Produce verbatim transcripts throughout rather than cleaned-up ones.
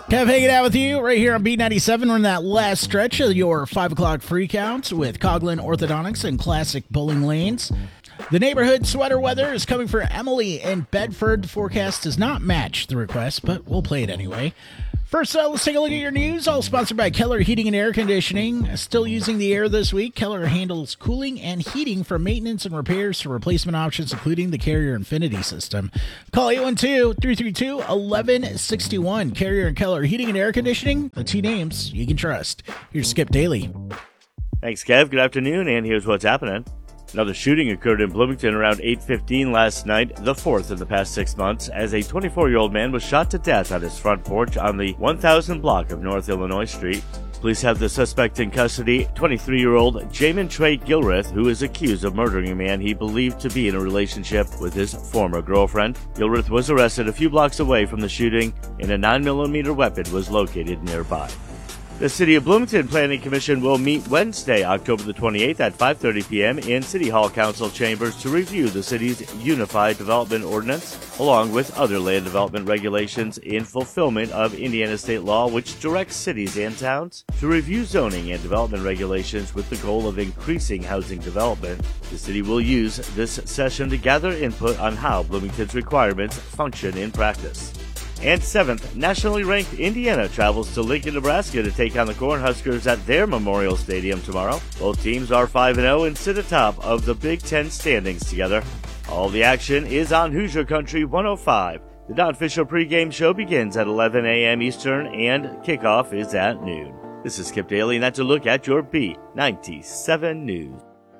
Kev hanging out with you right here on B ninety-seven. We're in that last stretch of your five o'clock free counts with Coughlin Orthodontics and Classic Bowling Lanes. The neighborhood sweater weather is coming for Emily in Bedford. The forecast does not match the request, but we'll play it anyway. First, uh, let's take a look at your news, all sponsored by Keller Heating and Air Conditioning. Still using the air this week, Keller handles cooling and heating for maintenance and repairs to replacement options, including the Carrier Infinity system. Call eight one two, three three two, one one six one. Carrier and Keller Heating and Air Conditioning, the two names you can trust. Here's Skip Daly. Thanks, Kev. Good afternoon, and here's what's happening. Another shooting occurred in Bloomington around eight fifteen last night, the fourth in the past six months, as a twenty-four-year-old man was shot to death on his front porch on the one thousand block of North Illinois Street. Police have the suspect in custody, twenty-three-year-old Jamin Trey Gilreth, who is accused of murdering a man he believed to be in a relationship with his former girlfriend. Gilreth was arrested a few blocks away from the shooting, and a nine millimeter weapon was located nearby. The City of Bloomington Planning Commission will meet Wednesday, October the twenty-eighth at five thirty p.m. in City Hall Council chambers to review the city's Unified Development Ordinance, along with other land development regulations in fulfillment of Indiana state law, which directs cities and towns to review zoning and development regulations with the goal of increasing housing development. The city will use this session to gather input on how Bloomington's requirements function in practice. And seventh, nationally ranked Indiana travels to Lincoln, Nebraska to take on the Cornhuskers at their Memorial Stadium tomorrow. Both teams are five and oh and sit atop of the Big Ten standings together. All the action is on Hoosier Country one oh five. The Don Fisher pregame show begins at eleven a.m. Eastern and kickoff is at noon. This is Skip Daly, and that's a look at your B ninety-seven News.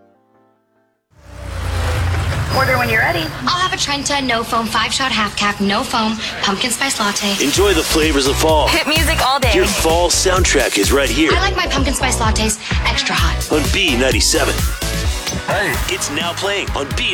Order when you're ready. I'll have a Trenta, no foam, five shot half cap, no foam, pumpkin spice latte. Enjoy the flavors of fall. Hit music all day. Your fall soundtrack is right here. I like my pumpkin spice lattes extra hot. On B ninety-seven. Hey. It's now playing on B